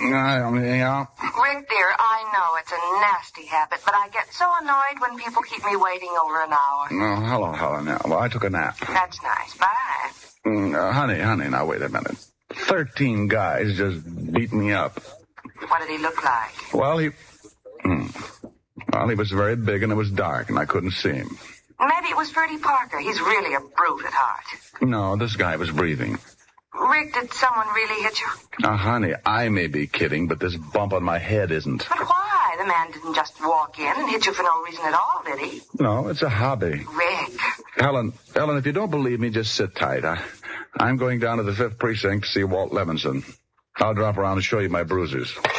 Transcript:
Yeah. Rick, dear, I know it's a nasty habit, but I get so annoyed when people keep me waiting over an hour. Oh, hello, Helen. Now, well, I took a nap. That's nice. Bye. Honey, now wait a minute. 13 guys just beat me up. What did he look like? Well, he was very big and it was dark and I couldn't see him. Maybe it was Ferdy Parker. He's really a brute at heart. No, this guy was breathing. Rick, did someone really hit you? Honey, I may be kidding, but this bump on my head isn't. But why? The man didn't just walk in and hit you for no reason at all, did he? No, it's a hobby. Rick. Helen, if you don't believe me, just sit tight. I'm going down to the 5th Precinct to see Walt Levinson. I'll drop around and show you my bruises.